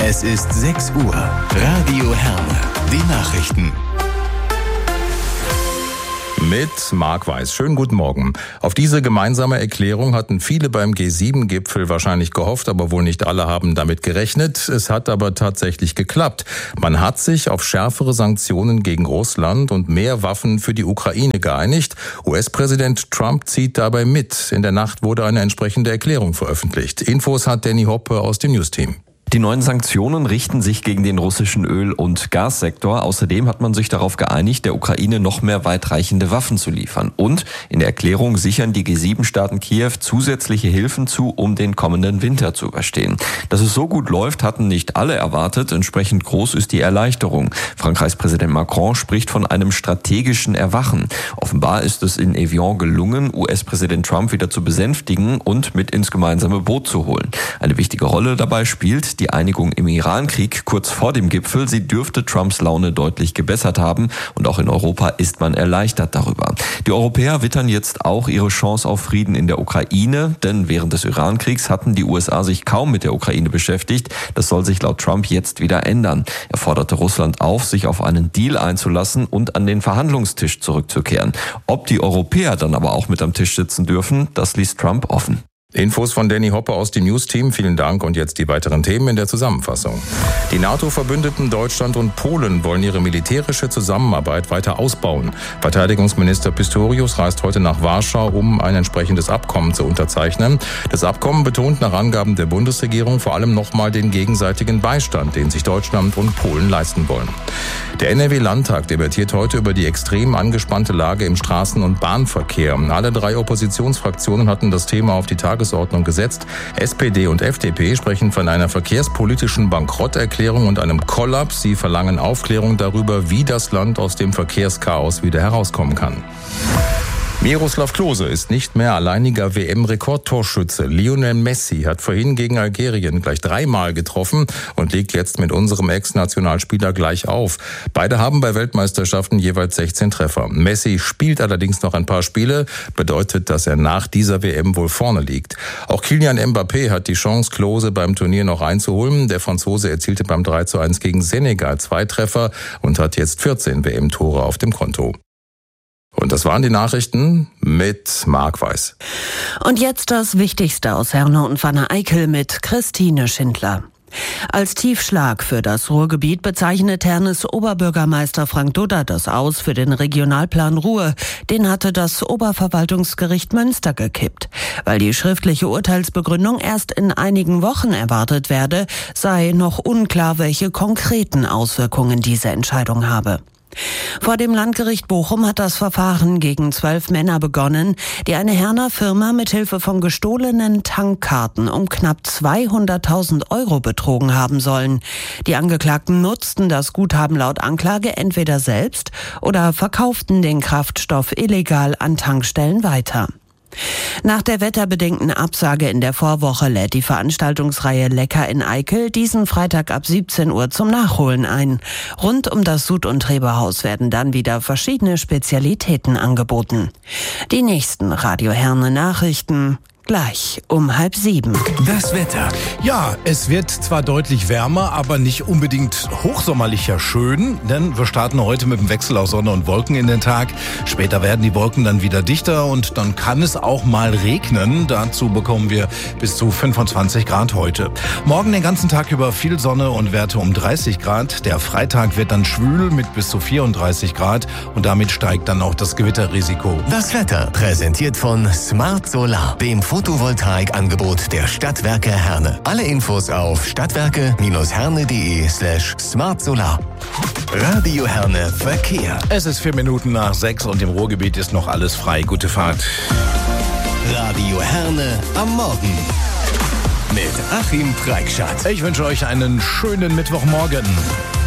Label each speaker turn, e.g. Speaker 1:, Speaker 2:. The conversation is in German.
Speaker 1: Es ist 6 Uhr. Radio Herne. Die Nachrichten.
Speaker 2: Mit Marc Weiß. Schönen guten Morgen. Auf diese gemeinsame Erklärung hatten viele beim G7-Gipfel wahrscheinlich gehofft, aber wohl nicht alle haben damit gerechnet. Es hat aber tatsächlich geklappt. Man hat sich auf schärfere Sanktionen gegen Russland und mehr Waffen für die Ukraine geeinigt. US-Präsident Trump zieht dabei mit. In der Nacht wurde eine entsprechende Erklärung veröffentlicht. Infos hat Danny Hoppe aus dem News-Team.
Speaker 3: Die neuen Sanktionen richten sich gegen den russischen Öl- und Gassektor. Außerdem hat man sich darauf geeinigt, der Ukraine noch mehr weitreichende Waffen zu liefern. Und in der Erklärung sichern die G7-Staaten Kiew zusätzliche Hilfen zu, um den kommenden Winter zu überstehen. Dass es so gut läuft, hatten nicht alle erwartet. Entsprechend groß ist die Erleichterung. Frankreichs Präsident Macron spricht von einem strategischen Erwachen. Offenbar ist es in Evian gelungen, US-Präsident Trump wieder zu besänftigen und mit ins gemeinsame Boot zu holen. Eine wichtige Rolle dabei spielt die Einigung im Irankrieg kurz vor dem Gipfel. Sie dürfte Trumps Laune deutlich gebessert haben und auch in Europa ist man erleichtert darüber. Die Europäer wittern jetzt auch ihre Chance auf Frieden in der Ukraine, denn während des Irankriegs hatten die USA sich kaum mit der Ukraine beschäftigt. Das soll sich laut Trump jetzt wieder ändern. Er forderte Russland auf, sich auf einen Deal einzulassen und an den Verhandlungstisch zurückzukehren. Ob die Europäer dann aber auch mit am Tisch sitzen dürfen, das ließ Trump offen.
Speaker 2: Infos von Danny Hoppe aus dem News-Team. Vielen Dank und jetzt die weiteren Themen in der Zusammenfassung. Die NATO-Verbündeten Deutschland und Polen wollen ihre militärische Zusammenarbeit weiter ausbauen. Verteidigungsminister Pistorius reist heute nach Warschau, um ein entsprechendes Abkommen zu unterzeichnen. Das Abkommen betont nach Angaben der Bundesregierung vor allem nochmal den gegenseitigen Beistand, den sich Deutschland und Polen leisten wollen. Der NRW-Landtag debattiert heute über die extrem angespannte Lage im Straßen- und Bahnverkehr. Alle 3 Oppositionsfraktionen hatten das Thema auf die Tagesordnung gesetzt. SPD und FDP sprechen von einer verkehrspolitischen Bankrotterklärung und einem Kollaps. Sie verlangen Aufklärung darüber, wie das Land aus dem Verkehrschaos wieder herauskommen kann. Miroslav Klose ist nicht mehr alleiniger WM-Rekordtorschütze. Lionel Messi hat vorhin gegen Algerien gleich 3-mal getroffen und liegt jetzt mit unserem Ex-Nationalspieler gleich auf. Beide haben bei Weltmeisterschaften jeweils 16 Treffer. Messi spielt allerdings noch ein paar Spiele, bedeutet, dass er nach dieser WM wohl vorne liegt. Auch Kylian Mbappé hat die Chance, Klose beim Turnier noch einzuholen. Der Franzose erzielte beim 3:1 gegen Senegal 2 Treffer und hat jetzt 14 WM-Tore auf dem Konto. Und das waren die Nachrichten mit Marc Weiß.
Speaker 4: Und jetzt das Wichtigste aus Herne und Wanne-Eickel mit Christine Schindler. Als Tiefschlag für das Ruhrgebiet bezeichnet Hernes Oberbürgermeister Frank Dudder das Aus für den Regionalplan Ruhr. Den hatte das Oberverwaltungsgericht Münster gekippt. Weil die schriftliche Urteilsbegründung erst in einigen Wochen erwartet werde, sei noch unklar, welche konkreten Auswirkungen diese Entscheidung habe. Vor dem Landgericht Bochum hat das Verfahren gegen 12 Männer begonnen, die eine Herner Firma mithilfe von gestohlenen Tankkarten um knapp 200.000 € betrogen haben sollen. Die Angeklagten nutzten das Guthaben laut Anklage entweder selbst oder verkauften den Kraftstoff illegal an Tankstellen weiter. Nach der wetterbedingten Absage in der Vorwoche lädt die Veranstaltungsreihe Lecker in Eickel diesen Freitag ab 17 Uhr zum Nachholen ein. Rund um das Sud- und Treberhaus werden dann wieder verschiedene Spezialitäten angeboten. Die nächsten Radio Herne Nachrichten gleich um 6:30.
Speaker 1: Das Wetter.
Speaker 5: Ja, es wird zwar deutlich wärmer, aber nicht unbedingt hochsommerlicher schön, denn wir starten heute mit dem Wechsel aus Sonne und Wolken in den Tag. Später werden die Wolken dann wieder dichter und dann kann es auch mal regnen. Dazu bekommen wir bis zu 25 Grad heute. Morgen den ganzen Tag über viel Sonne und Werte um 30 Grad. Der Freitag wird dann schwül mit bis zu 34 Grad und damit steigt dann auch das Gewitterrisiko.
Speaker 1: Das Wetter präsentiert von Smart Solar, dem Photovoltaikangebot der Stadtwerke Herne. Alle Infos auf stadtwerke-herne.de/smartsolar. Radio Herne Verkehr.
Speaker 5: Es ist 4 Minuten nach 6 und im Ruhrgebiet ist noch alles frei. Gute Fahrt.
Speaker 1: Radio Herne am Morgen mit Achim Preikschat.
Speaker 5: Ich wünsche euch einen schönen Mittwochmorgen.